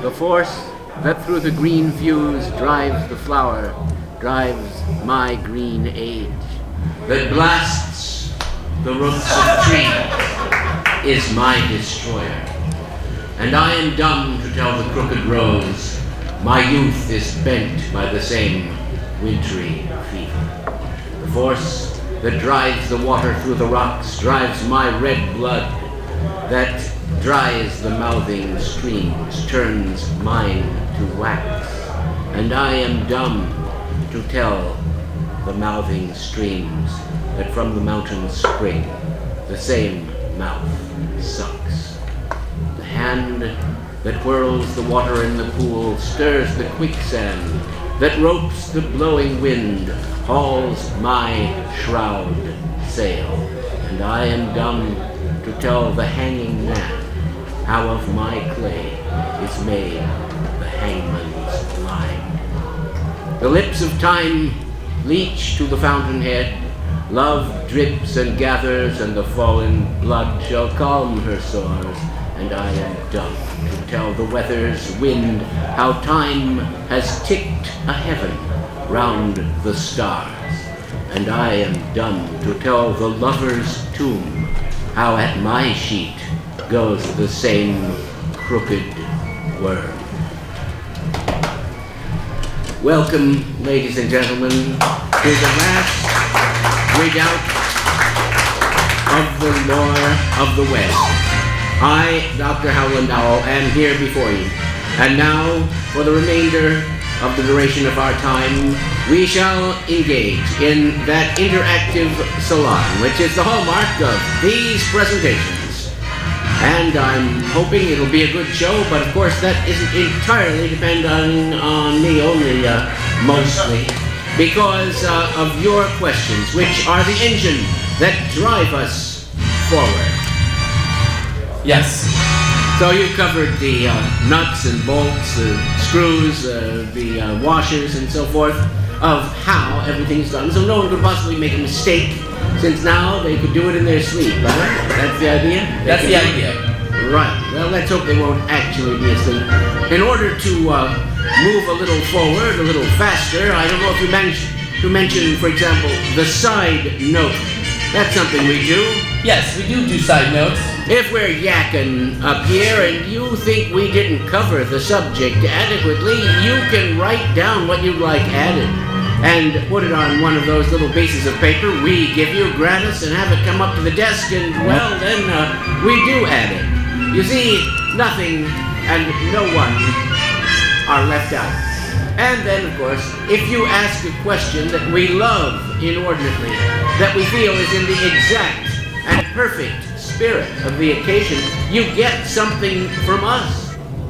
The force that through the green fuse drives the flower, drives my green age, that blasts the roots of trees, is my destroyer. And I am dumb to tell the crooked rose, my youth is bent by the same wintry fever. The force that drives the water through the rocks drives my red blood, that dries the mouthing streams, turns mine to wax. And I am dumb to tell the mouthing streams that from the mountains spring, the same mouth sucks. The hand that whirls the water in the pool stirs the quicksand, that ropes the blowing wind, hauls my shroud sail. And I am dumb to tell the hanging man how of my clay is made the hangman's line. The lips of time leach to the fountainhead, love drips and gathers, and the fallen blood shall calm her sores. And I am dumb to tell the weather's wind how time has ticked a heaven round the stars. And I am dumb to tell the lover's tomb how at my sheet goes the same crooked worm. Welcome, ladies and gentlemen, to the last redoubt of the lore of the West. I, Dr. Howland Owl, am here before you. And now, for the remainder of the duration of our time, we shall engage in that interactive salon, which is the hallmark of these presentations. And I'm hoping it'll be a good show, but of course that isn't entirely dependent on me only, mostly, because of your questions, which are the engine that drive us forward. Yes. So you covered the nuts and bolts, screws, the washers and so forth of how everything's done. So no one could possibly make a mistake, since now they could do it in their sleep, right? That's the idea? That's the idea. Right. Well, let's hope they won't actually be asleep. In order to move a little forward, a little faster, I don't know if you managed to mention, for example, the side note. That's something we do. Yes, we do side notes. If we're yakking up here and you think we didn't cover the subject adequately, you can write down what you'd like added and put it on one of those little pieces of paper we give you gratis and have it come up to the desk, and, well, then we do add it. You see, nothing and no one are left out. And then, of course, if you ask a question that we love inordinately, that we feel is in the exact and perfect spirit of the occasion, you get something from us.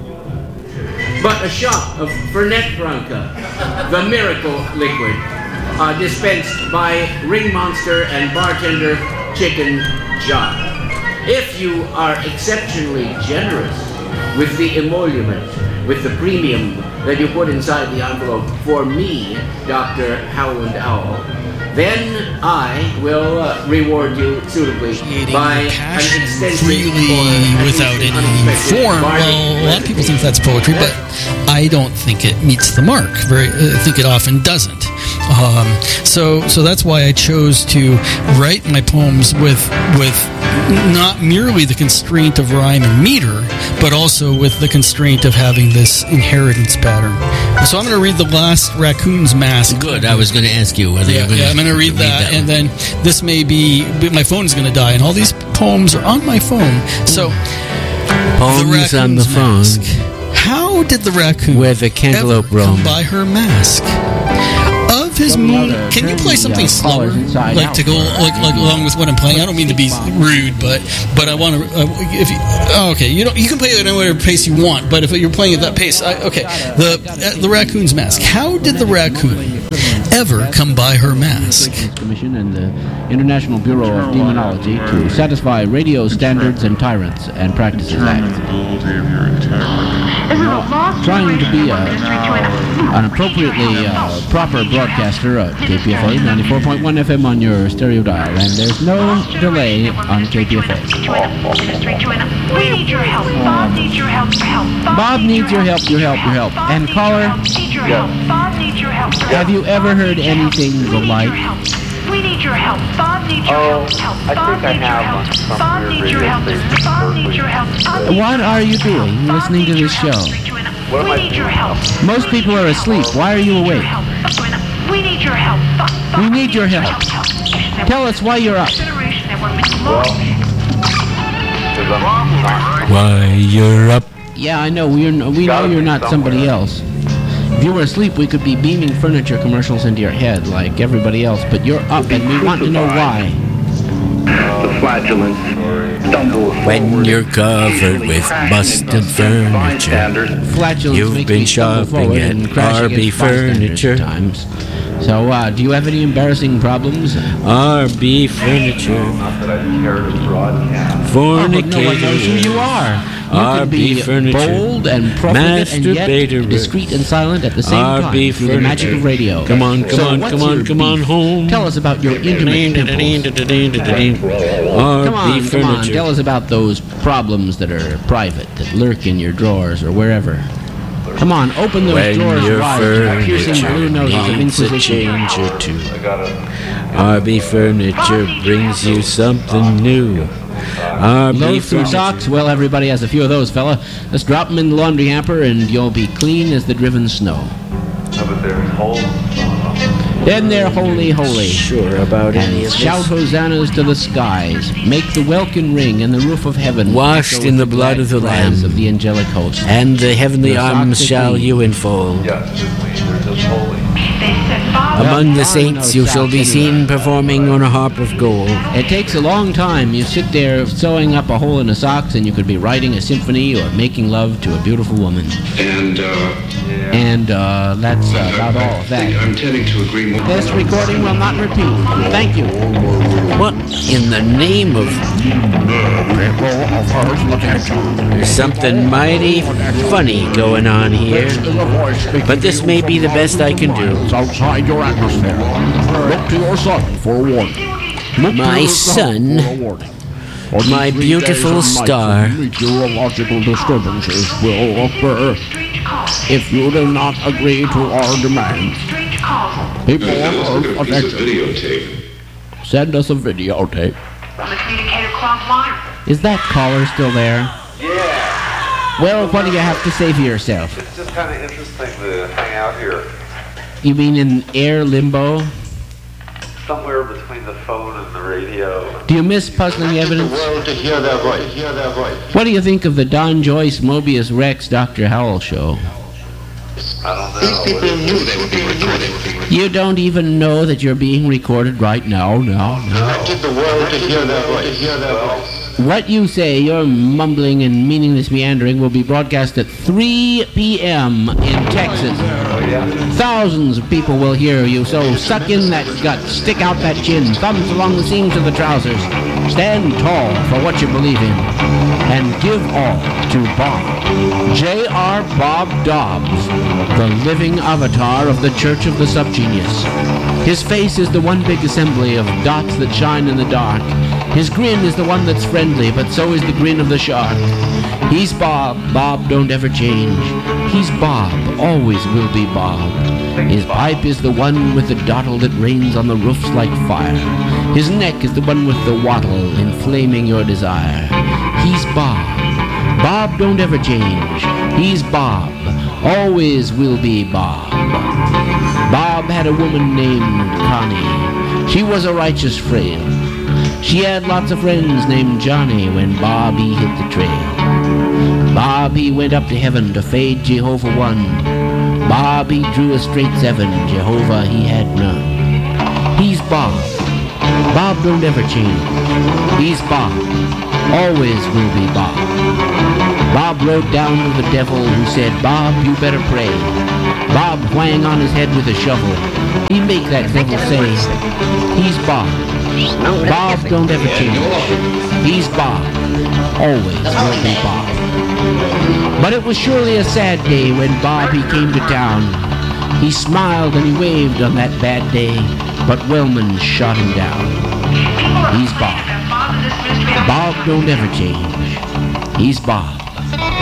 But a shot of Fernet Branca, the miracle liquid, dispensed by Ring Monster and bartender Chicken John. If you are exceptionally generous with the emolument, with the premium that you put inside the envelope for me, Dr. Howland Owl, then I will reward you suitably by an extensive freely without any form. Well, a lot of people think that's poetry, but I don't think it meets the mark. I think it often doesn't. So that's why I chose to write my poems with not merely the constraint of rhyme and meter, but also with the constraint of having this inheritance pattern. So I'm going to read the last Raccoon's Mask. Good. I was going to ask you whether you're going to. Yeah, I'm going to read that, and then this may be my phone's going to die, and all these poems are on my phone. So poems the on the phone. Mask. How did the raccoon where the cantaloupe ever roam come by her mask? Of his moon, can you play something slower, like to go like along with what I'm playing? I don't mean to be rude, but I want to. If you, okay, you can play it at whatever pace you want, but if you're playing at that pace, okay. The Raccoon's Mask. How did the raccoon ever come by her mask? Commission and the International Bureau of Demonology to satisfy radio standards and Tyrants and Practices Act. Trying to be an appropriately proper broadcaster of KPFA 94.1 FM on your stereo dial, and there's no delay on KPFA. We need your help. Bob needs your help. Bob Bob needs your help, your help, your help. And caller, have you ever heard anything the like? We need your help. Bob needs your help. I think I have on some Bob needs your help. Bob needs your help. What are you doing listening to this show? What am I We need your help. Most people are asleep. Why are you awake? We need your help. We need your help. Tell us why you're up. Why you're up? Yeah, I know. We know you're not somebody else. If you were asleep, we could be beaming furniture commercials into your head like everybody else, but you're up and we want to know why. The flatulence stumbles When you're covered with busted furniture, Flatulence You've makes been me stumble shopping forward at and crash RB against bystanders Furniture. at times. So, do you have any embarrassing problems? RB Furniture, not that I care to broadcast. No one knows who fornicator, you are. You can RB be Furniture, bold and profligate and yet masturbator, discreet and silent at the same time RB through the magic Furniture. of radio. Come on, So come on, what's come on, your come on beef? home. Tell us about your intimate pimples. Come on, RB come on. Tell Furniture. us about those problems that are private, that lurk in your drawers or wherever. Come on, open those When drawers your wide to the piercing blue furniture noses of needs a Inquisition. change or two, RB Furniture brings you something new. RB Load through Furniture. socks? Well, everybody has a few of those, fella. Just drop them in the laundry hamper and you'll be clean as the driven snow. But there's holes. Then they're holy, holy. Sure about any And of shout this? hosannas to the skies. Make the welkin ring and the roof of heaven Washed echo in with the blood glad of the cries Lamb. of the angelic host. And the heavenly The arms socks are shall clean. you enfold. Yeah, just they're just holy. Among the Well, saints no you shall be socks seen anywhere. performing on a harp of gold. It takes a long time. You sit there sewing up a hole in the socks and you could be writing a symphony or making love to a beautiful woman. And That's about all of that. I'm tending to agree more. This recording will not repeat. Thank you. What in the name of... There's something mighty funny going on here. But this may be the best I can do. Outside your atmosphere. Look to your son for a warning. My son, my beautiful star, Meteorological disturbances will occur if you do not agree to our demands. People That was are going to piece of affected. videotape. Send us a videotape. On the communicator clock line. Is that caller still there? Yeah. Well, what do you have to say for yourself? It's just kind of interesting to hang out here. You mean in air limbo? Somewhere between the phone and the radio. Do you miss puzzling evidence? To hear their voice. What do you think of the Don Joyce, Mobius Rex, Dr. Howell show? I don't know. These people knew they would be recorded. You don't even know that you're being recorded right now. Directed the world to hear their voice. What you say, your mumbling and meaningless meandering, will be broadcast at 3 p.m. in Texas. Thousands of people will hear you, so suck in that gut, stick out that chin, thumbs along the seams of the trousers. Stand tall for what you believe in, and give all to Bob. J.R. Bob Dobbs, the living avatar of the Church of the Subgenius. His face is the one big assembly of dots that shine in the dark. His grin is the one that's friendly, but so is the grin of the shark. He's Bob. Bob don't ever change. He's Bob. Always will be Bob. His pipe is the one with the dottle that rains on the roofs like fire. His neck is the one with the wattle inflaming your desire. He's Bob. Bob don't ever change. He's Bob. Always will be Bob. Bob had a woman named Connie. She was a righteous frail. She had lots of friends named Johnny when Bob he hit the trail. Bob he went up to heaven to fade Jehovah one. Bob he drew a straight seven, Jehovah he had none. He's Bob. Bob don't ever change. He's Bob. Always will be Bob. Bob rode down to the devil who said, Bob, you better pray. Bob whang on his head with a shovel. He make that devil say, he's Bob. Bob don't ever change. He's Bob. Always will be Bob. But it was surely a sad day when Bob he came to town. He smiled and he waved on that bad day, but Wellman shot him down. He's Bob. Bob don't ever change. He's Bob.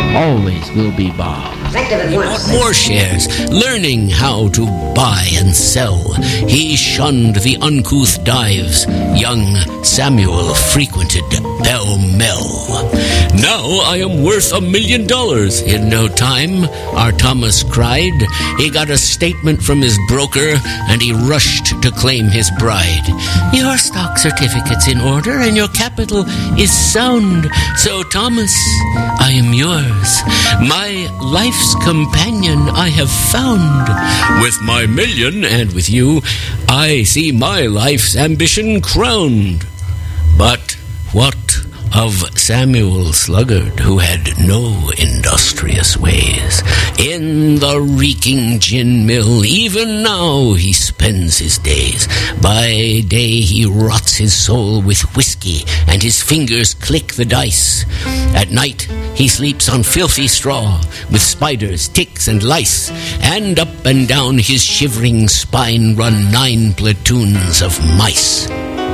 always will be Bob. Bought more shares, learning how to buy and sell. He shunned the uncouth dives young Samuel frequented pell-mell. Now I am worth $1 million in no time, our Thomas cried. He got a statement from his broker, and he rushed to claim his bride. Your stock certificate's in order, and your capital is sound. So, Thomas, I am yours. My life's companion I have found. With my million, and with you, I see my life's ambition crowned. But what of Samuel Sluggard, who had no industrious ways? In the reeking gin mill, even now he spends his days. By day he rots his soul with whiskey, and his fingers click the dice. At night he sleeps on filthy straw, with spiders, ticks, and lice. And up and down his shivering spine run 9 platoons of mice.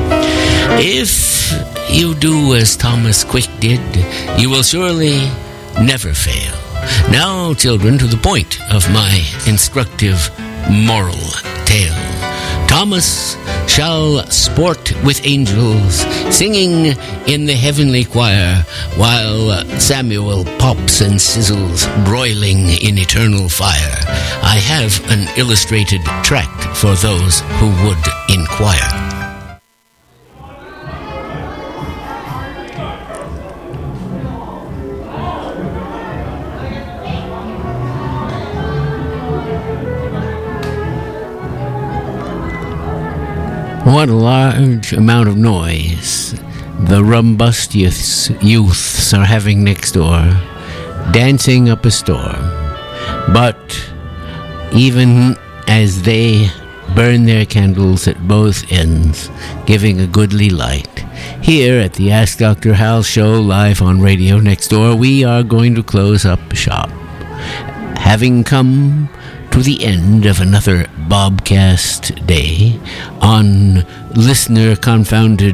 If you do as Thomas Quick did, you will surely never fail. Now, children, to the point of my instructive moral tale. Thomas shall sport with angels, singing in the heavenly choir, while Samuel pops and sizzles, broiling in eternal fire. I have an illustrated tract for those who would inquire. What a large amount of noise the rumbustious youths are having next door, dancing up a storm. But even as they burn their candles at both ends, giving a goodly light, here at the Ask Dr. Hal show, live on Radio Next Door, we are going to close up shop. Having come to the end of another Bobcast day on listener-confounded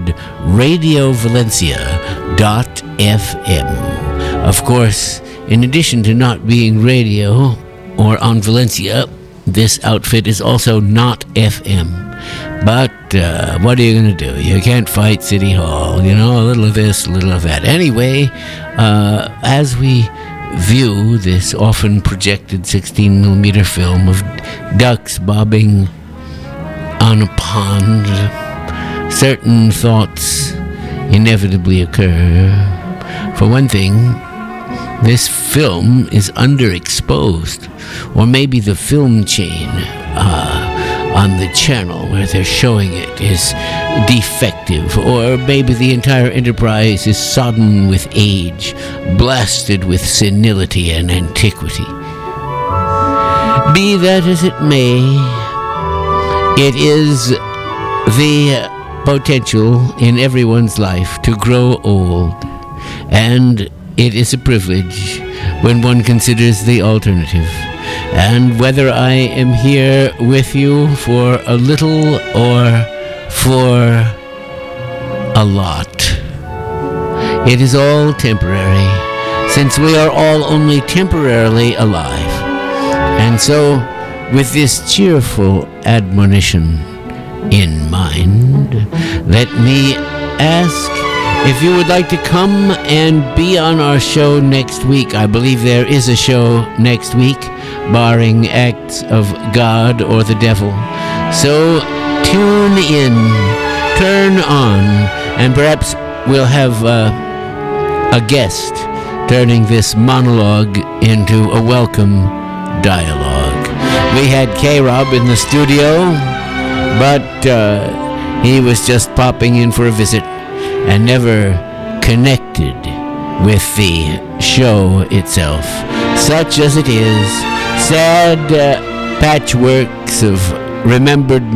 RadioValencia.fm. Of course, in addition to not being radio or on Valencia, this outfit is also not FM. But what are you going to do? You can't fight City Hall. You know, a little of this, a little of that. Anyway, as we view this often projected 16mm film of ducks bobbing on a pond, certain thoughts inevitably occur. For one thing, this film is underexposed, or maybe the film chain on the channel where they're showing it is defective, or maybe the entire enterprise is sodden with age, blasted with senility and antiquity. Be that as it may, it is the potential in everyone's life to grow old, and it is a privilege when one considers the alternative. And whether I am here with you for a little or for a lot, it is all temporary, since we are all only temporarily alive. And so, with this cheerful admonition in mind, let me ask if you would like to come and be on our show next week. I believe there is a show next week, barring acts of God or the devil. So tune in, turn on, and perhaps we'll have a guest turning this monologue into a welcome dialogue. We had K-Rob in the studio, but he was just popping in for a visit and never connected with the show itself. Such as it is, sad patchworks of remembered